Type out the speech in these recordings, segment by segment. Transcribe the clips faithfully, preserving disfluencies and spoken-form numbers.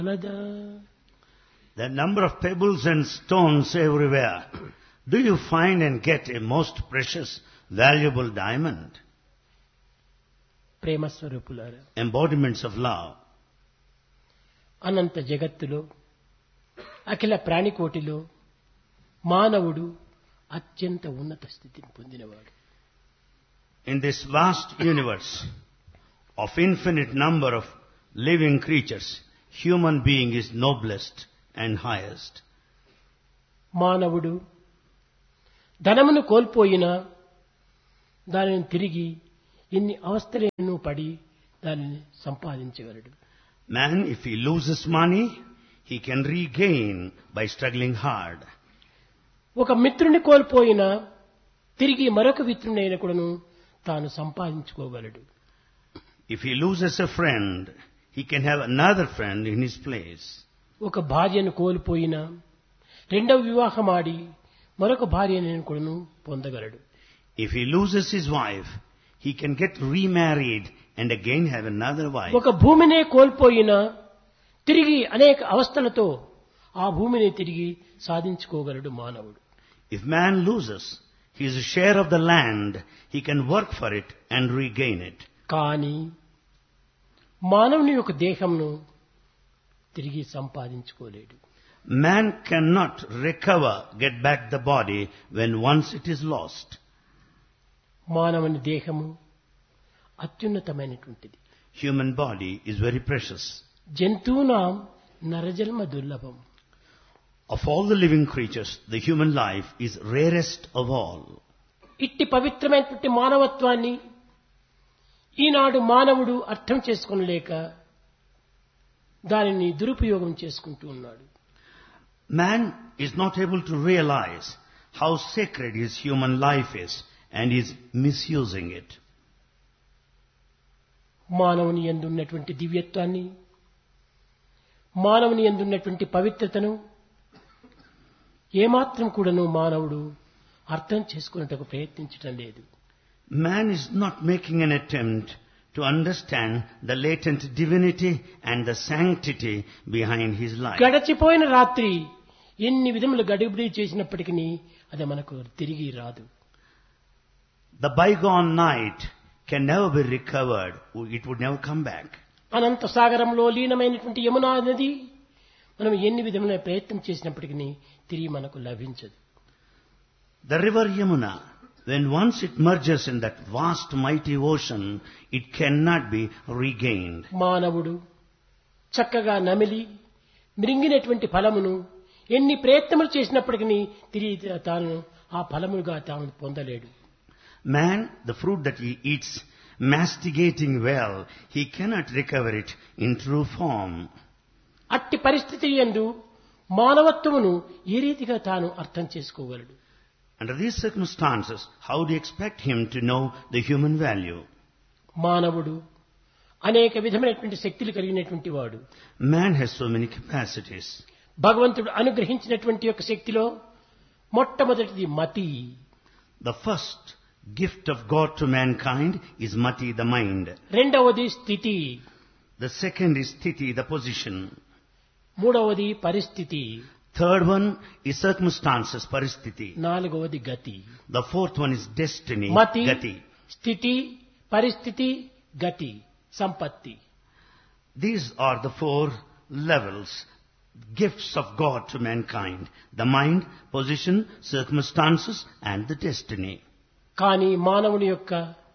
The number of pebbles and stones everywhere. Do you find and get a most precious, valuable diamond? ప్రేమ స్వరూపులారా, Embodiments of love. అనంత జగత్తులో అఖిల ప్రాణికోటిలో మానవుడు అత్యంత ఉన్నత స్థితిని పొందినవాడు. In this vast universe of infinite number of living creatures, human being is noblest and highest. మానవుడు ధనమును కోల్పోయినా దానిని తిరిగి ఎన్ని అవస్థలను పడి దానిని సంపాదించగలడు. Man, if he loses money, he can regain by struggling hard. ఒక మిత్రుని కోల్పోయినా తిరిగి మరొక మిత్రునైన కూడాను తాను సంపాదించుకోగలడు. If he loses a friend, he can have another friend in his place. ఒక భార్యను కోల్పోయినా రెండవ వివాహం ఆడి మరొక భార్యను కూడాను పొందగలడు. If he loses his wife, he can get remarried and again have another wife. ఒక భూమినే కోల్పోయినా తిరిగి అనేక అవస్థలతో ఆ భూమిని తిరిగి సాధించుకోగలడు మానవుడు. If man loses his share of the land, he can work for it and regain it. కానీ మానవుని యొక్క దేహంను తిరిగి సంపాదించుకోలేడు. Man cannot recover, get back the body when once it is lost. మానవుని దేహము అత్యున్నతమైనటువంటిది. Human body is very precious. జంతువునాం నరజన్మ దుర్లభం. Of all the living creatures, the human life is rarest of all. ఇట్టి పవిత్రమైనటువంటి మానవత్వాన్ని ఈనాడు మానవుడు అర్థం చేసుకోలేక దానిని దురుపయోగం చేసుకుంటూ ఉన్నాడు. Man is not able to realize how sacred his human life is and is misusing it. మానవుని యందు ఉన్నటువంటి దివ్యత్వాన్ని, మానవుని యందు ఉన్నటువంటి పవిత్రతను ఏమాత్రం కూడాను మానవుడు అర్థం చేసుకునేందుకు ప్రయత్నించడం లేదు. Man is not making an attempt to understand the latent divinity and the sanctity behind his life. గడచిపోయిన రాత్రి ఎన్ని విధములు గడిబిడి చేసినప్పటికీ అది మనకు తిరిగి రాదు. The bygone night can never be recovered. It would never come back. అనంత సాగరంలో లీనమైనటువంటి యమునా నది మనం ఎన్ని విధముల ప్రయత్నం చేసినప్పటికీ తిరిగి మనకు లభించదు. The river Yamuna, when once it merges in that vast mighty ocean, it cannot be regained. మానవుడు చక్కగా నమిలి మృంగినటువంటి ఫలమును ఎన్ని ప్రయత్నములు చేసినప్పటికీ తిరిగి తాను ఆ ఫలముగా తాను పొందలేడు. Man, the fruit that he eats, masticating well, he cannot recover it in true form. అట్టి పరిస్థితి యందు మానవత్వమును ఏ రీతిగా తాను అర్థం చేసుకోగలడు? Under these circumstances, how do you expect him to know the human value? మానవుడు అనేక విధమైనటువంటి శక్తులు కలిగినటువంటి వాడు. Man has so many capacities. భగవంతుడు అనుగ్రహించినటువంటి యొక్క శక్తిలో మొట్టమొదటిది మతి. The first gift of God to mankind is mati, the mind. రెండవది స్థితి. The second is sthiti, the position. మూడవది పరిస్థితి. Third one is circumstances, paristhiti. నాలుగవది గతి. The fourth one is destiny, మతి, gati. స్థితి, పరిస్థితి, గతి, సంపత్తి. These are the four levels, gifts of God to mankind. The mind, position, circumstances and the destiny. కానీ మానవుని యొక్క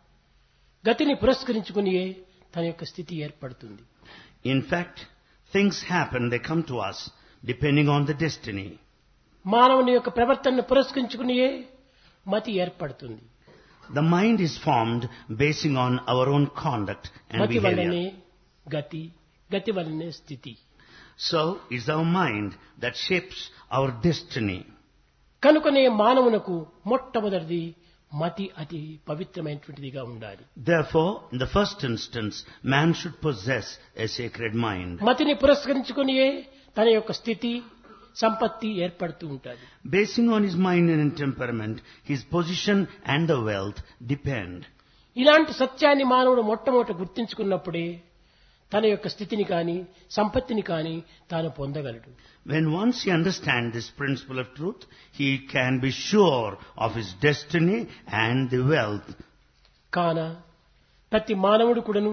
గతిని పురస్కరించుకుని తన యొక్క స్థితి ఏర్పడుతుంది. In fact, things happen, they come to us depending on the destiny. మానవుని యొక్క ప్రవర్తనను పురస్కరించుకుని మతి ఏర్పడుతుంది. The mind is formed basing on our own conduct and మతి వల్లనే behavior. గతి, గతి వల్లనే స్థితి. So it's our mind that shapes our destiny. కనుకనే మానవునకు మొట్టమొదటిది మతి అతి పవిత్రమైనటువంటిదిగా ఉండాలి. Therefore, in the first instance, man should possess a sacred mind. మతిని పురస్కరించుకుని తన యొక్క స్థితి, సంపత్తి ఏర్పడుతూ ఉంటాయి. Basing on his mind and temperament, his position and the wealth depend. ఇలాంటి సత్యాన్ని మానవుడు మొట్టమొదట గుర్తించుకున్నప్పుడే తన యొక్క స్థితిని కానీ సంపత్తిని కానీ తాను పొందగలడు. When once he understands this principle of truth, he can be sure of his destiny and the wealth. కాన ప్రతి మానవుడు కూడాను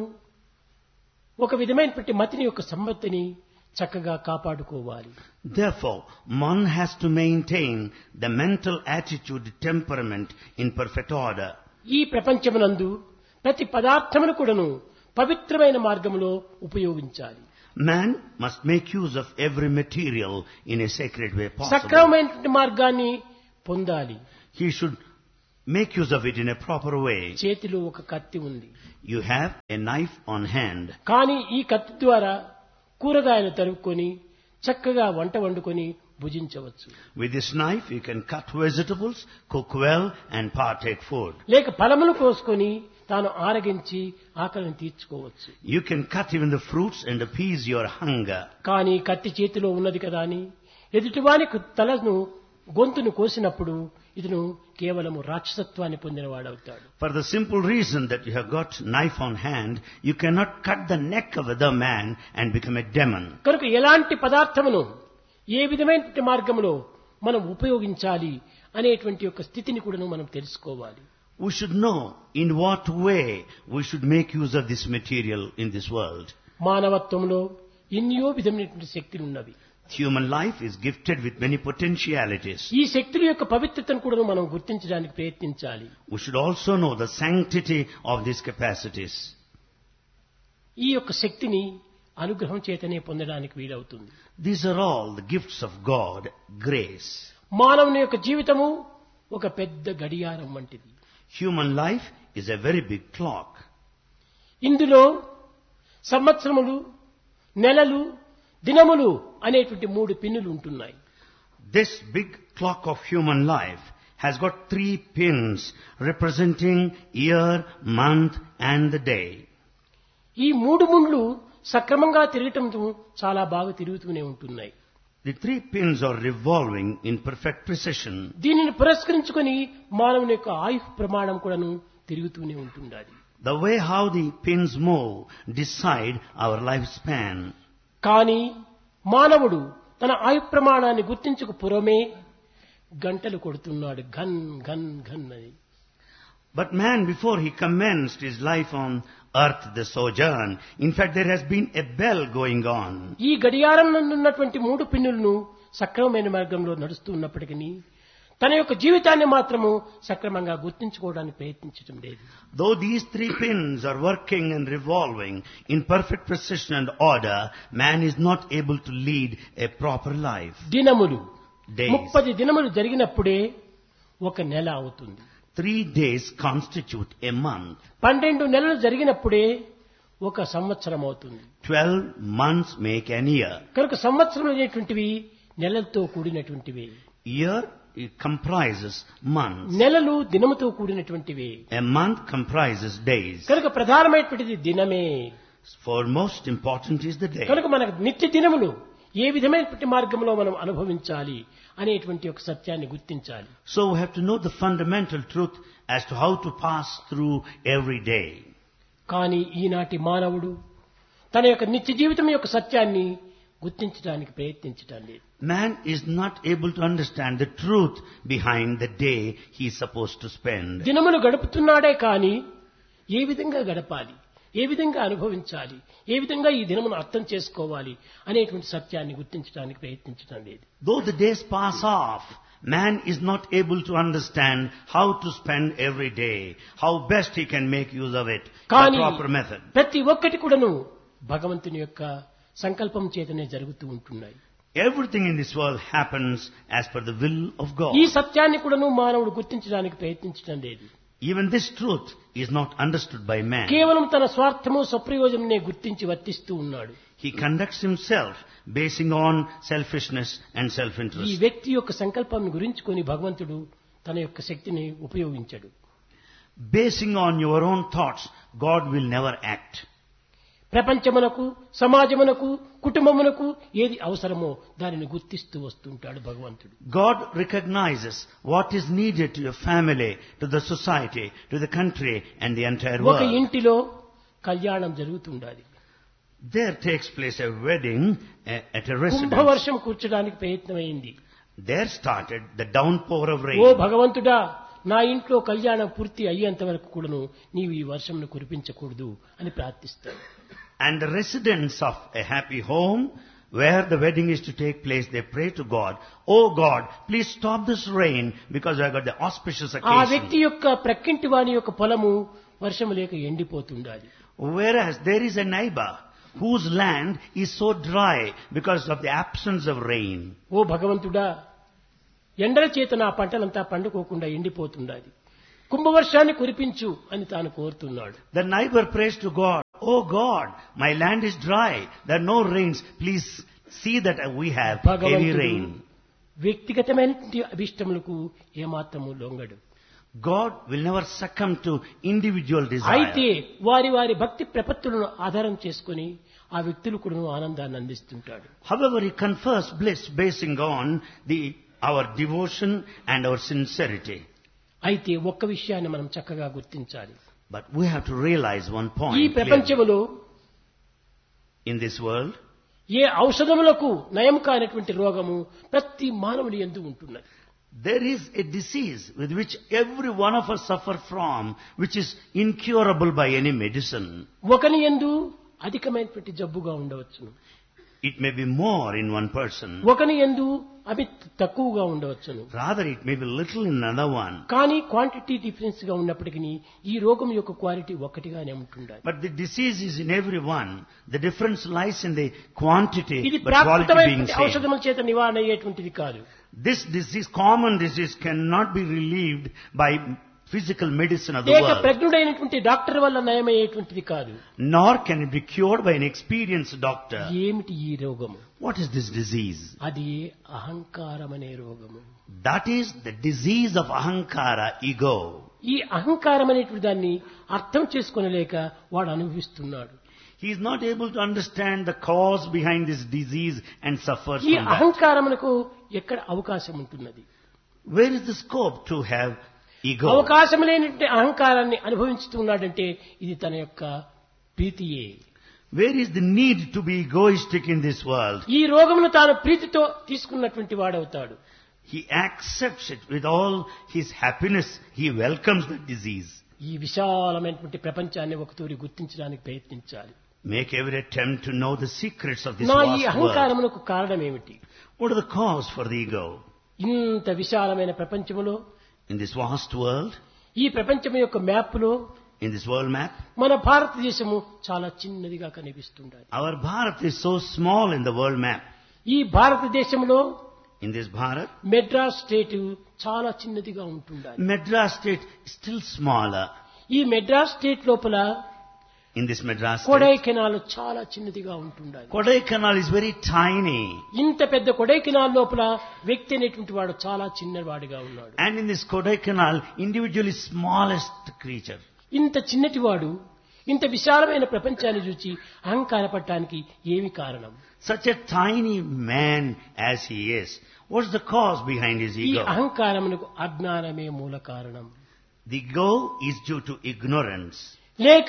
ఒక విధమైనటువంటి మతిని యొక్క సంపత్తిని చక్కగా కాపాడుకోవాలి. Therefore, one has to maintain the mental attitude, temperament in perfect order. ఈ ప్రపంచమునందు ప్రతి పదార్థమును కూడాను పవిత్రమైన మార్గంలో ఉపయోగించాలి. Man must make use of every material in a sacred way possible. సక్రమమైనటువంటి మార్గాన్ని పొందాలి. He should make use of it in a proper way. చేతిలో ఒక కత్తి ఉంది. You have a knife on hand. కానీ ఈ కత్తి ద్వారా కూరగాయలు తరుక్కొని చక్కగా వంట వండుకొని భుజించవచ్చు. With this knife you can cut vegetables, cook well and partake food. లేక ఫలములు కోసుకొని తాను ఆరగించి ఆకలిని తీర్చుకోవచ్చు. You can cut even the fruits and appease your hunger. కానీ కత్తి చేతిలో ఉన్నది కదా అని ఎదుటివానికి తలను గొంతును కోసినప్పుడు ఇతను కేవలము రాక్షసత్వాన్ని పొందినవాడవుతాడు. For the simple reason that you have got knife on hand, you cannot cut the neck of other man and become a demon. కనుక ఎలాంటి పదార్థమును ఏ విధమైనటువంటి మార్గంలో మనం ఉపయోగించాలి అనేటువంటి యొక్క స్థితిని కూడా మనం తెలుసుకోవాలి. We should know in what way we should make use of this material in this world. మానవత్వంలో ఎన్నో విధమైనటువంటి శక్తులు ఉన్నవి. Human life is gifted with many potentialities. ఈ శక్తుల యొక్క పవిత్రతను కూడా మనం గుర్తించడానికి ప్రయత్నించాలి. We should also know the sanctity of these capacities. ఈ యొక్క శక్తిని అనుగ్రహం చేతనే పొందడానికి వీలవుతుంది. These are all the gifts of God, grace. మానవుని యొక్క జీవితము ఒక పెద్ద గడియారం వంటిది. Human life is a very big clock. ఇందులో సంవత్సరములు, నెలలు, దినములు అనేటువంటి మూడు పిన్నులు ఉంటున్నాయి. This big clock of human life has got three pins representing year, month and the day. ఈ మూడు ముండ్లు సక్రమంగా తిరగటంతో చాలా బాగా తిరుగుతూనే ఉంటున్నాయి. The three pins are revolving in perfect precision. దీనిని పురస్కరించుకొని మానవుని యొక్క ఆయుష్ ప్రమాణం కూడాను తిరుగుతూనే ఉంటుండాలి. The way how the pins move decide our lifespan. కానీ మానవుడు తన ఆయుష్ ప్రమాణాన్ని గుర్తించక పూర్వమే గంటలు కొడుతున్నాడు, ఘన్ ఘన్ ఘన్ అని. But man, before he commenced his life on earth, the sojourn, in fact there has been a bell going on. ఈ గడియారం నందు ఉన్నటువంటి మూడు పిన్నులను సక్రమమైన మార్గంలో నడుస్తూ ఉన్నప్పటికీ తన యొక్క జీవితాన్ని మాత్రము సక్రమంగా గుర్తించుకోవడానికి ప్రయత్నించడం లేదు. Though these three pins are working and revolving in perfect precision and order, man is not able to lead a proper life. దినములు Days. ముప్పది దినములు జరిగినప్పుడే ఒక నెల అవుతుంది. Three days constitute a month. పన్నెండు నెలలు జరిగినప్పుడే ఒక సంవత్సరం అవుతుంది. Twelve months make an year. కనుక సంవత్సరం అనేటువంటివి నెలలతో కూడినటువంటివి. Year it comprises months. నెలలు దినముతో కూడినటువంటివి. A month comprises days. కనుక ప్రధానమైనటువంటిది దినమే. For most important is the day. కనుక మనకు నిత్య దినములు ఏ విధమైనటువంటి మార్గంలో మనం అనుభవించాలి అనేటువంటి ఒక సత్యాన్ని గుర్తించాలి. So we have to know the fundamental truth as to how to pass through every day. కానీ ఈనాటి మానవుడు తన యొక్క నిత్య జీవితం యొక్క సత్యాన్ని గుర్తించడానికి ప్రయత్నించడం లేదు. Man is not able to understand the truth behind the day he is supposed to spend. దినములు గడుపుతున్నాడే కానీ ఏ విధంగా గడపాలి, ఏ విధంగా అనుభవించాలి, ఏ విధంగా ఈ దినమును అర్థం చేసుకోవాలి అనేటువంటి సత్యాన్ని గుర్తించడానికి ప్రయత్నించడం లేదు. Though the days pass off, man is not able to understand how to spend every day, how best he can make use of it, the కానీ proper method. ప్రతి ఒక్కటి కూడాను భగవంతుని యొక్క సంకల్పం చేతనే జరుగుతూ ఉంటున్నాయి. Everything in this world happens as per the will of God. ఈ సత్యాన్ని కూడాను మానవుడు గుర్తించడానికి ప్రయత్నించడం లేదు. Even this truth is not understood by man. కేవలం తన స్వార్థము స్వప్రయోజనమే గుర్తించి వర్తిస్తూ ఉన్నాడు. He conducts himself basing on selfishness and ఈ self-interest. వ్యక్తి యొక్క సంకల్పం గురించుకొని భగవంతుడు తన యొక్క శక్తిని ఉపయోగించడు. Basing on your own thoughts, God will never act. ప్రపంచమునకు, సమాజమునకు, కుటుంబమునకు ఏది అవసరమో దానిని గుర్తిస్తూ వస్తుంటాడు భగవంతుడు. God recognizes what is needed to your family, to the society, to the country and the entire ఒక world. ఇంటిలో కళ్యాణం జరుగుతుండాలి. There takes place a wedding a- at a residence. కుంభవర్షం కూర్చడానికి ప్రయత్నమైంది. There started the downpour of oh rain. భగవంతుడా, నా ఇంట్లో కళ్యాణం పూర్తి అయ్యేంత వరకు కూడాను నీవు ఈ వర్షంను కురిపించకూడదు అని ప్రార్థిస్తాడు. And the residents of a happy home, where the wedding is to take place, they pray to God, "Oh God, please stop this rain because I got the auspicious ఆ వ్యక్తి occasion." యొక్క ప్రక్కింటి వాని యొక్క పొలము వర్షము లేక ఎండిపోతుండాలి. Whereas there is a neighbor whose land is so dry because of the absence of rain. ఓ భగవంతుడా, ఎండల చేత నా పంటలంతా పండుకోకుండా ఎండిపోతుండాలి, కుంభవర్షాన్ని కురిపించు అని తాను కోరుతున్నాడు. The neighbor prays to God, "Oh God, my land is dry. There are no rains. Please see that we have heavy భగవంతుడు rain." వ్యక్తిగతమైనటువంటి అభిష్టములకు ఏమాత్రము లొంగడు. God will never succumb to individual అయితే desire. వారి వారి భక్తి ప్రపత్తులను ఆధారం చేసుకుని ఆ వ్యక్తులు కూడా ఆనందాన్ని అందిస్తుంటాడు. However, He confers bliss basing on the our devotion and our sincerity. అయితే ఒక్క విషయాన్ని మనం చక్కగా గుర్తించాలి. But we have to realize one ఈ point clearly. ప్రపంచములో In this world, ఏ ఔషధములకు నయం కానటువంటి రోగము ప్రతి మానవుని యందు ఉంటున్నది. there is a disease with which every one of us suffer from, which is incurable by any medicine. ఒకని యందు అధికమైనటువంటి జబ్బుగా ఉండవచ్చును, It may be more in one person. ఒకని యందు అవి తక్కువగా ఉండవచ్చును. Rather, it may be little in another one. కానీ క్వాంటిటీ డిఫరెన్స్ గా ఉన్నప్పటికీ ఈ రోగం యొక్క క్వాలిటీ ఒక్కటిగానే ఉంటుండాలి. But the disease is in everyone. The difference lies in the quantity, ఇది but quality being ప్రాప్తమైనటువంటి same. ఔషధముల చేత నివారణ అయ్యేటువంటిది కాదు. This disease, common disease, cannot be relieved by physical medicine of the లేక world. ప్రజ్ఞుడైనటువంటి డాక్టర్ వల్ల నయమయ్యేటువంటిది కాదు. Nor can it be cured by an experienced doctor. ఏమిటి ఈ రోగము? What is this disease? అది అహంకారం అనే రోగము. That is the disease of ahankara, ego. ఈ అహంకారం అనేటువంటి దాన్ని అర్థం చేసుకోనలేక వాడు అనుభవిస్తున్నాడు. He is not able to understand the cause behind this disease and suffers ఈ from that. అహంకారమునకు ఎక్కడ అవకాశం ఉంటున్నది? Where is the scope to have ego? అవకాశం లేనటువంటి అహంకారాన్ని అనుభవిస్తున్నాడంటే ఇది తన యొక్క ప్రీతియే. Where is the need to be egoistic in this world? ఈ రోగమును తాను ప్రీతితో తీసుకున్నటువంటి వాడవుతాడు. He accepts it with all his happiness. He welcomes the disease. ఈ విశాలమైనటువంటి ప్రపంచాన్ని ఒకతూరి గుర్తించడానికి ప్రయత్నించాలి. Make every attempt to know the secrets of this నా ఈ vast world. అహంకారమునకు కారణం ఏమిటి? What are the cause for the ego? ఇంత విశాలమైన ప్రపంచములో, In this vast world, ఈ ప్రపంచం యొక్క మ్యాప్లో in this world map, మన భారతదేశము చాలా చిన్నదిగా కనిపిస్తుండాలి. our Bharat is so small in the world map. ఈ భారతదేశంలో In this Bharat, Madras state చాలా చిన్నదిగా ఉంటుండాలి. Madras state is still smaller. ఈ మెడ్రాస్ స్టేట్ లోపల In this Madras state, Kodaikanal చాలా చిన్నదిగా ఉంటుండాలి. Kodaikanal is very tiny. ఇంత పెద్ద కొడైకెనాల్ లోపల వ్యక్తి అనేటువంటి వాడు చాలా చిన్నవాడిగా ఉన్నాడు. And in this Kodaikanal, individual is smallest creature. ఇంత చిన్నటివాడు ఇంత విశాలమైన ప్రపంచాన్ని చూచి అహంకారపడటానికి ఏమి కారణం? Such a tiny man as he is, what's the cause behind his ఈ ego? అహంకారమునకు అజ్ఞానమే మూల కారణం. The ego is due to ignorance. లేక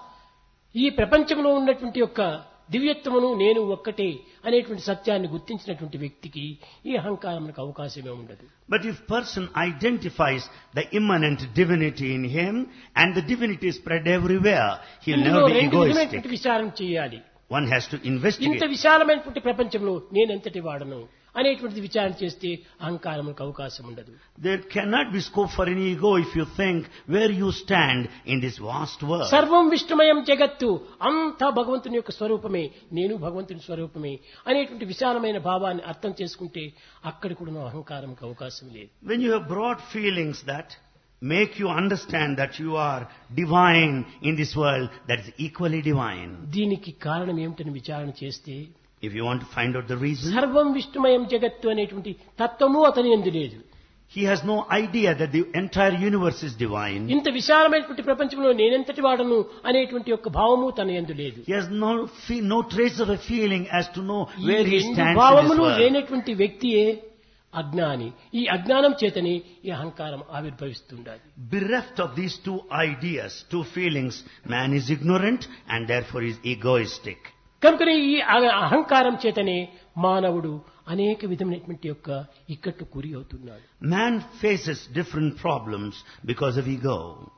ఈ ప్రపంచంలో ఉన్నటువంటి యొక్క దివ్యత్వమును నేను ఒక్కటే అనేటువంటి సత్యాన్ని గుర్తించినటువంటి వ్యక్తికి ఈ అహంకారమునకు అవకాశమే ఉండదు. But if person identifies the immanent divinity in him and the divinity is spread everywhere, he will ఇందులో never be రెండు egoistic. విధమైనటువంటి విచారం చేయాలి. One has to ఇంత investigate. విశాలమైనటువంటి ప్రపంచంలో నేనెంతటి వాడను అనేటువంటిది విచారణ చేస్తే అహంకారములకు అవకాశం ఉండదు. There cannot be scope for any ego if you think where you stand in this vast world. సర్వం విష్ణుమయం జగత్తు, అంతా భగవంతుని యొక్క స్వరూపమే, నేను భగవంతుని స్వరూపమే అనేటువంటి విశాలమైన భావాన్ని అర్థం చేసుకుంటే అక్కడ కూడా అహంకారంకి అవకాశం లేదు. When you have broad feelings that make you understand that you are divine in this world, that is equally divine. దీనికి కారణం ఏమిటని విచారణ చేస్తే If you want to find out the reason, సర్వం విష్ణుమయం జగత్తు అనేటువంటి తత్వము అతని యందు లేదు. he has no idea that the entire universe is divine. ఇంత విశాలమైనటువంటి ప్రపంచంలో నేనెంతటి వాడను అనేటువంటి యొక్క భావము తన యందు లేదు. He has no fe- no trace of a feeling as to know ఈ where he రెండు stands in this భావములు world. లేనటువంటి వ్యక్తియే అజ్ఞాని. ఈ అజ్ఞానం చేతని ఈ అహంకారం ఆవిర్భవిస్తుండాలి. Bereft of these two ideas, two feelings, man is ignorant and therefore is egoistic. కనుకనే ఈ అ- అహంకారం చేతనే మానవుడు అనేక విధమైనటువంటి యొక్క ఇక్కట్టు గురి అవుతున్నాడు. Man faces different problems because of ego.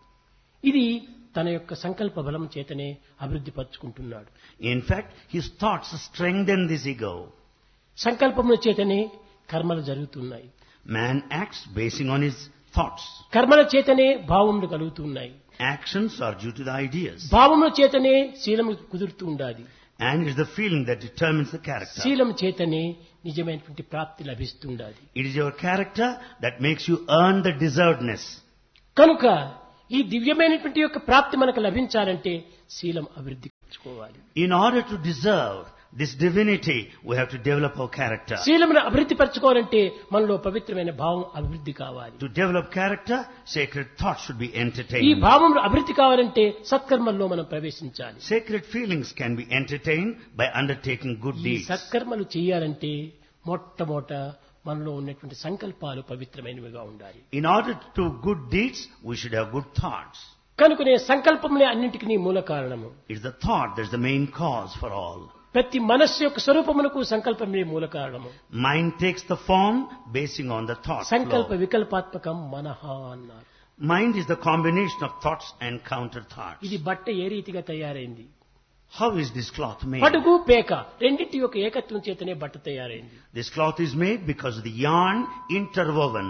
ఇది తన యొక్క సంకల్ప బలం చేతనే అభివృద్ధి పరుచుకుంటున్నాడు. In fact, his thoughts strengthen this ego. సంకల్పముల చేతనే కర్మలు జరుగుతున్నాయి. Man acts basing on his thoughts. కర్మల చేతనే భావములు కలుగుతున్నాయి. Actions are due to the ideas. భావముల చేతనే శీలము కుదురుతూ ఉండాలి. And it's the feeling that determines the character. శీలం చేతనే నిజమైనటువంటి ప్రాప్తి లభిస్తుండాలి. It is your character that makes you earn the deservedness. కనుక ఈ దివ్యమైనటువంటి యొక్క ప్రాప్తి మనకు లభించాలంటే శీలం అభివృద్ధి పరచుకోవాలి. In order to deserve this divinity, we have to develop our character. శీలమును అభివృద్ధి పరచుకోవాలంటే మనలో పవిత్రమైన భావం అభివృద్ధి కావాలి. To develop character, sacred thoughts should be ఈ entertained. భావములు అభివృద్ధి కావాలంటే సత్కర్మల్లో మనం ప్రవేశించాలి. Sacred feelings can be entertained by undertaking good ఈ deeds. సత్కర్మలు చేయాలంటే మొట్టమొదట మనలో ఉన్నటువంటి సంకల్పాలు పవిత్రమైనవిగా ఉండాలి. In order to do good deeds, we should have good thoughts. కనుకనే సంకల్పములే అన్నింటికి మూల కారణము. It's the thought that's the main cause for all. ప్రతి మనస్సు యొక్క స్వరూపమునకు సంకల్పమే మూల కారణము. Mind takes the form basing on the thought సంకల్ప flow. వికల్పాత్మకం మనః అన్నారు. Mind is the combination of thoughts and counter thoughts. ఇది బట్ట ఏ రీతిగా తయారైంది? How is this cloth made? పడుగు పేక రెండింటి యొక్క ఏకత్వం చేతనే బట్ట తయారైంది. This cloth is made because of the yarn interwoven.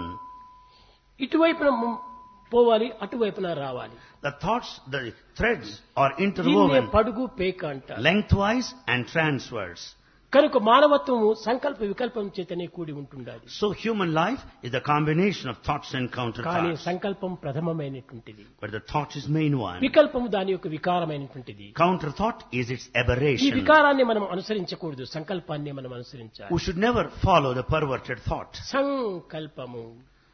ఇటువైపున ము- పోవాలి, అటువైపున రావాలి. The thoughts, the threads are దీన్నే interwoven పడుగు పేక అంటారు. lengthwise and transverse. కనుక మానవత్వము సంకల్ప వికల్పం చేతనే కూడి ఉంటుండాలి. So human life is the combination of thoughts and counter కానీ thoughts. సంకల్పం ప్రథమమైనటువంటిది. But the thought is main one. వికల్పము దాని యొక్క వికారమైనటువంటిది. Counter thought is its ఈ aberration. వికారాన్ని మనం అనుసరించకూడదు, సంకల్పాన్ని మనం అనుసరించాలి. We should never follow the perverted thought. సంకల్పము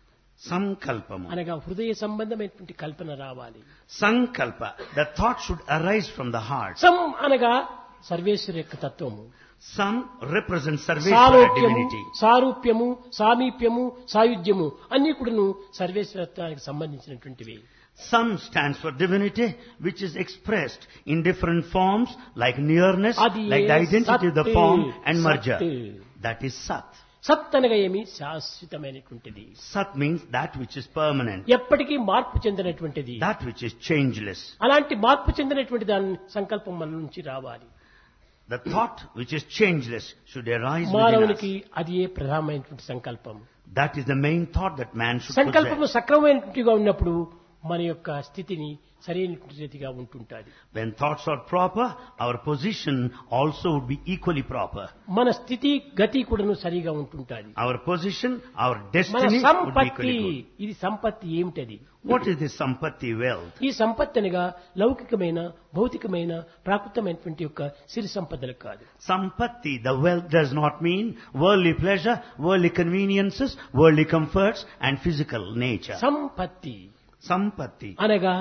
Sankalpamu. అనగా హృదయ సంబంధమైనటువంటి కల్పన రావాలి. Sankalpa. The thought should arise from the heart. సం అనగా సర్వేశ్వర యొక్క తత్వము. Sam represents Sarveshwara సాలోక్యము, divinity. సారూప్యము, సామీప్యము, సాయుధ్యము అన్ని కూడాను సర్వేశ్వరత్వానికి సంబంధించినటువంటివి. Sam stands for divinity, which is expressed in different forms like nearness, అది like the identity of the సత్, form and merger. సత్. That is Sat. సత్ అనగా ఏమి? శాశ్వతమైనటువంటిది, Sat means that which is permanent, ఎప్పటికీ మార్పు చెందినటువంటిది. that which is changeless. అలాంటి మార్పు చెందినటువంటి దాని సంకల్పం మన నుంచి రావాలి. The thought which is changeless should arise within మానవునికి us. అది ఏ ప్రధానమైనటువంటి సంకల్పం. That is the main thought that man should సంకల్పము possess. సక్రమమైనట్టుగా ఉన్నప్పుడు మన యొక్క స్థితిని సరైనటువంటి రీతిగా ఉంటుంటాది. When thoughts are proper, our position also would be equally proper. మన స్థితి గతి కూడాను సరిగా ఉంటుంటాది. Our position, our మన destiny would be సంపత్తి, equally good. ఇది సంపత్తి ఏమిటది? What is this sampatti wealth? ఈ సంపత్తి అనగా లౌకికమైన, భౌతికమైన, ప్రాకృతమైనటువంటి యొక్క సిరి సంపదలు కాదు. Sampatti, the wealth does not mean worldly pleasure, worldly conveniences, worldly comforts and physical nature. సంపత్తి Sampatti. అనగా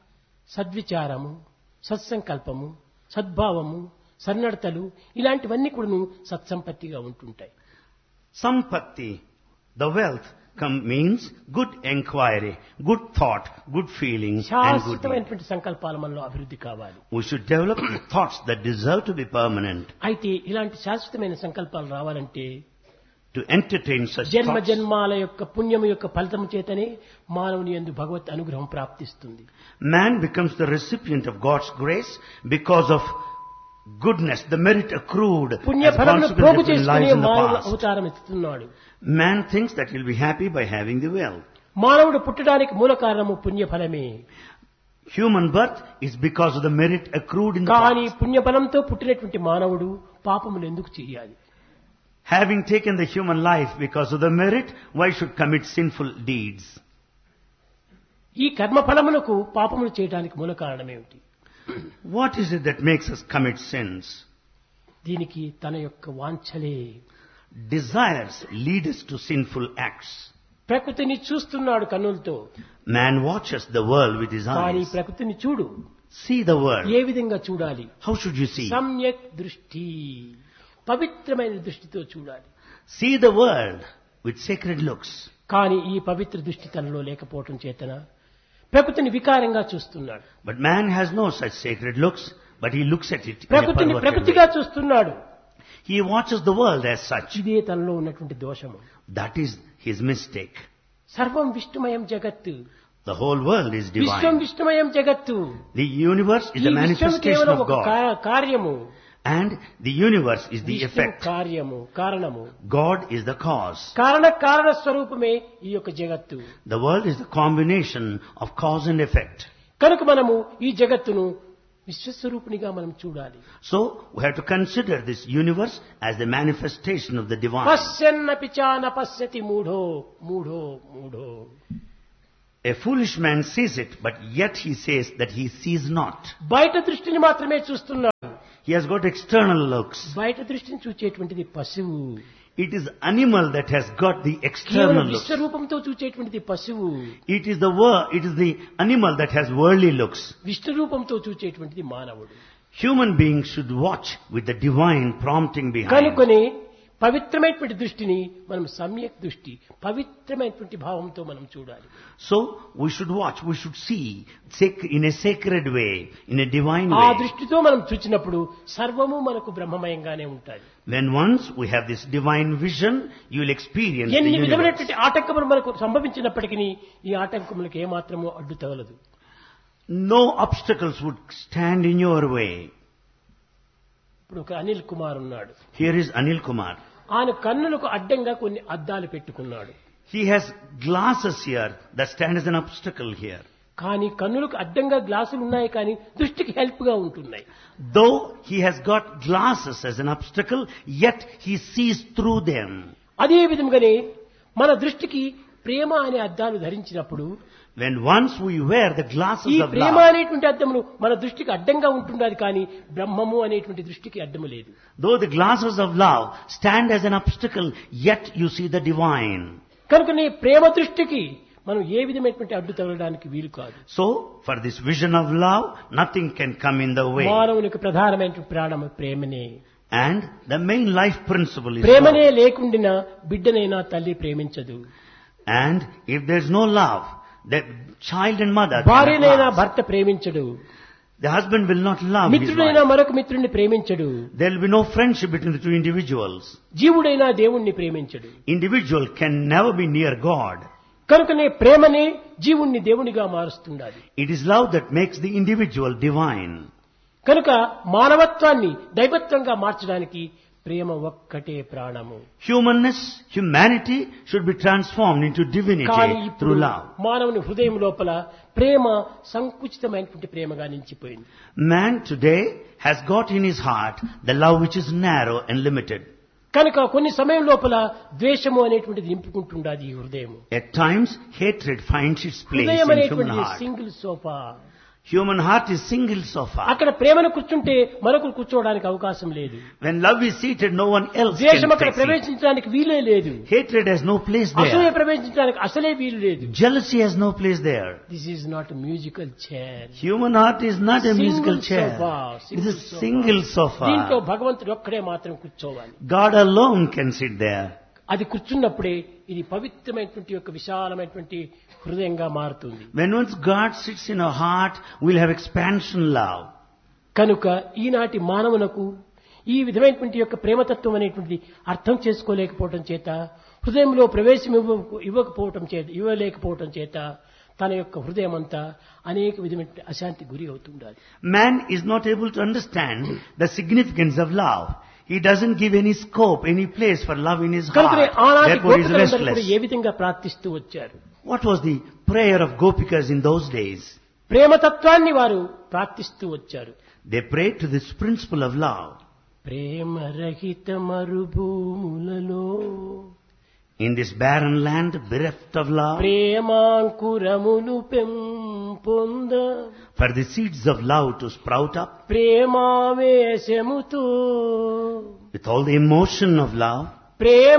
సద్విచారము, సత్సంకల్పము, సద్భావము, సన్నడతలు ఇలాంటివన్నీ కూడాను సత్సంపత్తిగా ఉంటుంటాయి. Sampatti, the wealth come, means good enquiry, good thought, good feeling and good deed. శాశ్వతమైనటువంటి సంకల్పాలు మనలో అభివృద్ధి కావాలి. We should develop the thoughts that deserve to be permanent. అయితే ఇలాంటి శాశ్వతమైన సంకల్పాలు రావాలంటే To entertain such జన్మ thoughts, జన్మాల యొక్క పుణ్యము యొక్క ఫలితం చేతనే మానవుని యందు భగవత్ అనుగ్రహం ప్రాప్తిస్తుంది. man becomes the recipient of God's grace because of goodness, the merit accrued పుణ్య as ఫలమును consequence ప్రోగు of his చేసుకునే lives in the మానవుడు past. అవతారం ఎత్తుతున్నాడు. Man thinks that he'll be happy by having the wealth. మానవుడు పుట్టడానికి మూల కారణము పుణ్య ఫలమే. Human birth is because of the merit accrued in the కానీ past. పుణ్య ఫలంతో పుట్టినటువంటి మానవుడు పాపములు ఎందుకు చేయాలి? Having taken the human life because of the merit, why should commit sinful deeds? ఈ కర్మ ఫలములకు పాపములు చేయడానికి మూల కారణం ఏమిటి? What is it that makes us commit sins? దీనికి తన యొక్క వాంఛలే. Desires lead us to sinful acts. ప్రకృతిని చూస్తున్నాడు కన్నులతో, Man watches the world with his కానీ eyes. ప్రకృతిని చూడు. See the world. ఏ విధంగా చూడాలి? How should you see? సమ్యక్ దృష్టి, పవిత్రమైన దృష్టితో చూడాలి. See the world with sacred looks. కానీ ఈ పవిత్ర దృష్టి తనలో లేకపోవటం చేతన ప్రకృతిని వికారంగా చూస్తున్నాడు. But man has no such sacred looks but he looks at it in a ప్రకృతిని perverted ప్రకృతిగా way. చూస్తున్నాడు. He watches the world as such. ఇదే తనలో ఉన్నటువంటి దోషము. That is his mistake. సర్వం విష్ణుమయం జగత్తు. The whole world is Vishwam divine. విష్ణుమయం జగత్తు. The universe is ఈ the విశ్వం manifestation కేవలం of ఒక God. కా- కార్యము. And the universe is the విష్ణువు effect. కార్యము, కారణము. God is the cause. కారణ కారణ స్వరూపమే ఈ యొక్క జగత్తు. The world is the combination of cause and effect. కనుక మనము ఈ జగత్తును విశ్వస్వరూపునిగా మనం చూడాలి. So we have to consider this universe as the manifestation of the divine. పశ్యన్నపి చాన పశ్యతి మూఢో మూఢో మూఢో. A foolish man sees it, but yet he says that he sees not. బయట దృష్టిని మాత్రమే చూస్తున్నాడు. He has got external looks. బయట దృష్టిని చూచేటువంటిది పశువు. It is animal that has got the కేవలం external looks. విశ్వరూపంతో చూచేటువంటిది పశువు. It is the wor- it is the animal that has worldly looks. Vishnu రూపంతో చూచేటువంటిది మానవుడు. Human beings should watch with the divine prompting behind. కనుకొని పవిత్రమైనటువంటి దృష్టిని మనం సమ్యక్ దృష్టి, పవిత్రమైనటువంటి భావంతో మనం చూడాలి. So we should watch, we should see sac- in a sacred way, in a divine ఆ way. దృష్టితో మనం చూచినప్పుడు సర్వము మనకు బ్రహ్మమయంగానే ఉంటాయి. When once we have this divine vision, you will experience the ఎన్ని universe. విధమైనటువంటి ఆటంకములు మనకు సంభవించినప్పటికీ ఈ ఆటంకములకు ఏమాత్రము అడ్డు తగలదు. No obstacles would stand in your way. ఇప్పుడు ఒక అనిల్ కుమార్ ఉన్నాడు. Here is Anil Kumar. ఆయన కన్నులకు అడ్డంగా కొన్ని అద్దాలు పెట్టుకున్నాడు. He has glasses here that stand as an obstacle here. కానీ కన్నులకు అడ్డంగా గ్లాసులు ఉన్నాయి, కానీ దృష్టికి హెల్ప్ గా ఉంటున్నాయి. Though he has got glasses as an obstacle, yet he sees through them. అదే విధంగానే మన దృష్టికి ప్రేమ అనే అద్దాలు ధరించినప్పుడు When once we wear the ఈ glasses of ప్రేమ love, అనేటువంటి అద్దములు మన దృష్టికి అడ్డంగా ఉంటున్నది, కానీ బ్రహ్మము అనేటువంటి దృష్టికి అడ్డము లేదు. though the glasses of love stand as an obstacle, yet you see the divine. కనుక నీ ప్రేమ దృష్టికి మనం ఏ విధమైనటువంటి అడ్డు తగలడానికి వీలు కాదు. So, for this vision of love, nothing can come in the way. మానవునికి ప్రధానమైన ప్రాణము ప్రేమనే. And the main life principle is ప్రేమనే love. లేకుండినా బిడ్డనైనా తల్లి ప్రేమించదు. And if there is no love, the child and mother cannot భార్యనైనా love. భర్త ప్రేమించడు. The husband will not love his మిత్రుడైనా wife. మరొక మిత్రుడిని ప్రేమించడు. There will be no friendship between the two individuals. జీవుడైనా దేవుణ్ణి ప్రేమించడు. Individual can never be near God. కనుకనే ప్రేమనే జీవుణ్ణి దేవునిగా మారుస్తుండాలి. It is love that makes the individual divine. కనుక మానవత్వాన్ని దైవత్వంగా మార్చడానికి ప్రేమ ఒక్కటే ప్రాణము. Humanness, humanity should be transformed into divinity కానీ ఇప్పుడు through love. మానవుని హృదయం లోపల ప్రేమ సంకుచితమైనటువంటి ప్రేమగా నిలిచిపోయింది. Man today has got in his heart the love which is narrow and limited. కనుక కొన్ని సమయం లోపల ద్వేషము అనేటువంటిది నింపుకుంటుండాది ఈ హృదయం. At times, hatred finds its place హృదయం in human అనేటువంటిది heart. Single sofa. Human heart is single sofa. అక్కడ ప్రేమను కూర్చుంటే మరొకరు కూర్చోవడానికి అవకాశం లేదు. When love is seated, no one else ద్వేషం can అక్కడ take seat. ప్రవేశించడానికి వీలే లేదు. Hatred has no place అసూయ there. ప్రవేశించడానికి అసలే వీలు లేదు. Jealousy has no place there. This is not musical chair. Human heart is not a musical chair. It is a single దీంట్లో sofa. భగవంతుడు ఒక్కడే మాత్రం కూర్చోవాలి. God alone can sit there. అది కూర్చున్నప్పుడే ఇది పవిత్రమైనటువంటి యొక్క విశాలమైనటువంటి హృదయంగా మారుతుంది. When once God sits in our heart, we'll have expansion love. కనుక ఈనాటి మానవునకు ఈ విధమైనటువంటి యొక్క ప్రేమతత్వం అనేటువంటిది అర్థం చేసుకోలేకపోవటం చేత, హృదయంలో ప్రవేశం ఇవ్వ ఇవ్వకపోవటం చేత ఇవ్వలేకపోవటం చేత తన యొక్క హృదయం అంతా అనేక విధమైన అశాంతి గురి అవుతుండాలి. Man is not able to understand the significance of love. He doesn't give any scope, any place for love in his కనుకనే heart. ఆనాటి Therefore he is గోపికలందరూ కూడా restless. ఏ విధంగా ప్రార్థిస్తూ వచ్చారు? What was the prayer of Gopikas in those days? ప్రేమతత్వాన్ని వారు ప్రార్థిస్తూ వచ్చారు. They prayed to this principle of love. ప్రేమ రహిత మరుభూములలో In this barren land, bereft of love, ప్రేమాంకురములు పెంపొంద for the seeds of love to sprout up, ప్రేమావేశముతో with all the emotion of love, Prema